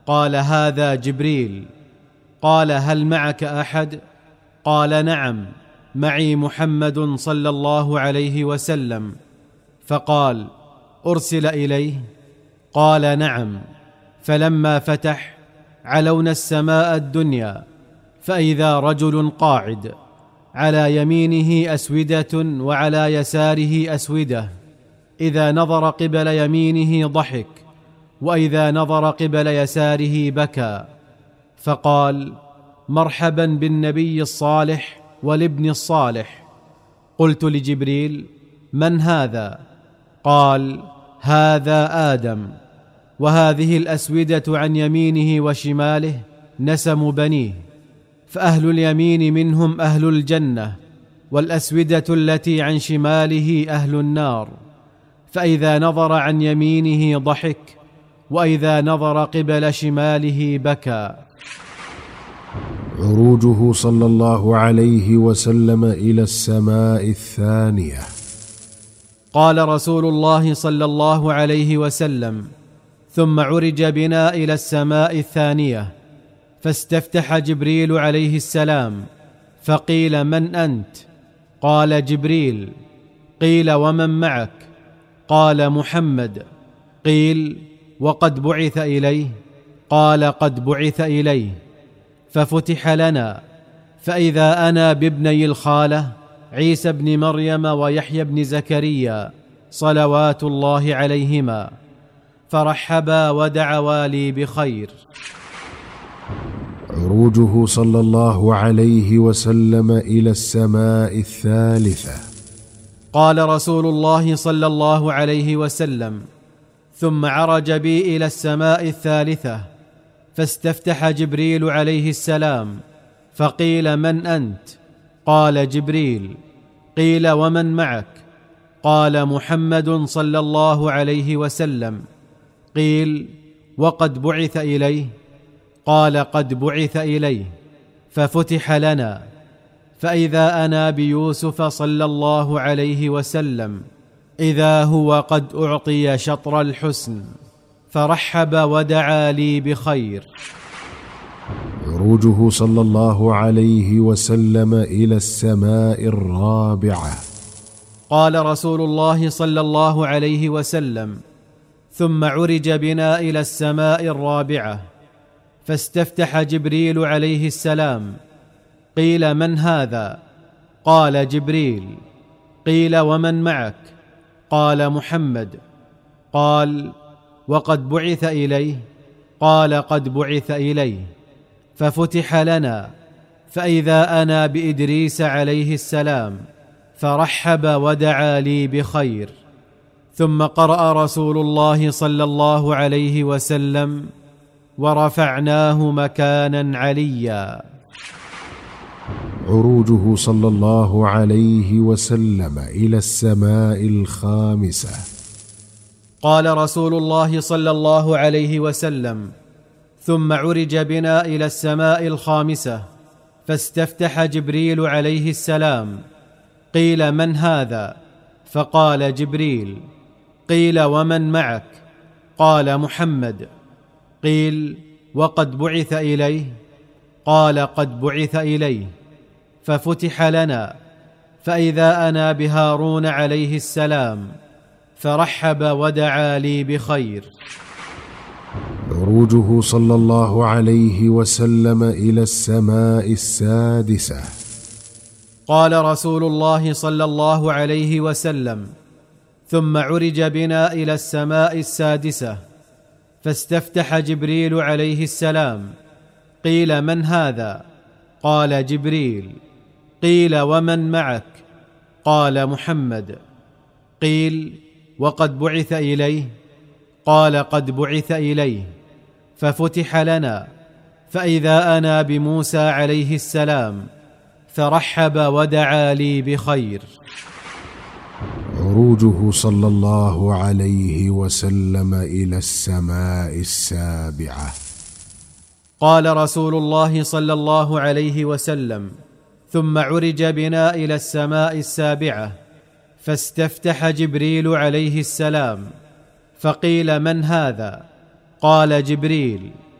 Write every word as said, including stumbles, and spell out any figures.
قال: هذا جبريل. قال: هل معك أحد؟ قال: نعم، معي محمد صلى الله عليه وسلم. فقال: أرسل إليه؟ قال: نعم. فلما فتح علونا السماء الدنيا، فإذا رجل قاعد، على يمينه أسودة وعلى يساره أسودة، إذا نظر قبل يمينه ضحك، وإذا نظر قبل يساره بكى. فقال: مرحبا بالنبي الصالح والابن الصالح. قلت لجبريل: من هذا؟ قال: هذا آدم، وهذه الأسودة عن يمينه وشماله نسم بنيه، فأهل اليمين منهم أهل الجنة، والأسودة التي عن شماله أهل النار. فإذا نظر عن يمينه ضحك، وإذا نظر قبل شماله بكى. عروجه صلى الله عليه وسلم إلى السماء الثانية. قال رسول الله صلى الله عليه وسلم: ثم عرج بنا إلى السماء الثانية، فاستفتح جبريل عليه السلام، فقيل: من أنت؟ قال: جبريل. قيل: ومن معك؟ قال: محمد. قيل: وقد بعث إليه؟ قال: قد بعث إليه. ففتح لنا، فإذا أنا بابني الخالة عيسى بن مريم ويحيى بن زكريا صلوات الله عليهما، فرحبا ودعوا لي بخير. عروجه صلى الله عليه وسلم إلى السماء الثالثة. قال رسول الله صلى الله عليه وسلم: ثم عرج بي إلى السماء الثالثة، فاستفتح جبريل عليه السلام، فقيل: من أنت؟ قال: جبريل. قيل: ومن معك؟ قال: محمد صلى الله عليه وسلم. قيل: وقد بعث إليه؟ قال: قد بعث إليه. ففتح لنا، فإذا أنا بيوسف صلى الله عليه وسلم، إذا هو قد أعطي شطر الحسن، فرحب ودعا لي بخير. عروجه صلى الله عليه وسلم إلى السماء الرابعة. قال رسول الله صلى الله عليه وسلم: ثم عرج بنا إلى السماء الرابعة، فاستفتح جبريل عليه السلام. قيل: من هذا؟ قال: جبريل. قيل: ومن معك؟ قال: محمد. قال: وقد بعث إليه؟ قال: قد بعث إليه. ففتح لنا، فإذا أنا بإدريس عليه السلام، فرحب ودعا لي بخير. ثم قرأ رسول الله صلى الله عليه وسلم: ورفعناه مكانا عليا. عروجه صلى الله عليه وسلم إلى السماء الخامسة. قال رسول الله صلى الله عليه وسلم: ثم عرج بنا إلى السماء الخامسة، فاستفتح جبريل عليه السلام. قيل: من هذا؟ فقال: جبريل. قيل: ومن معك؟ قال: محمد. قيل: وقد بعث إليه؟ قال: قد بعث إليه. ففتح لنا، فإذا أنا بهارون عليه السلام، فرحب ودعا لي بخير. عروجه صلى الله عليه وسلم إلى السماء السادسة. قال رسول الله صلى الله عليه وسلم: ثم عرج بنا إلى السماء السادسة، فاستفتح جبريل عليه السلام. قيل: من هذا؟ قال: جبريل. قيل: ومن معك؟ قال: محمد. قيل: وقد بعث إليه؟ قال: قد بعث إليه. ففتح لنا، فإذا أنا بموسى عليه السلام، فرحب ودعا لي بخير. عروجه صلى الله عليه وسلم إلى السماء السابعة. قال رسول الله صلى الله عليه وسلم: ثم عرج بنا إلى السماء السابعة، فاستفتح جبريل عليه السلام. فقيل: من هذا؟ قال: جبريل.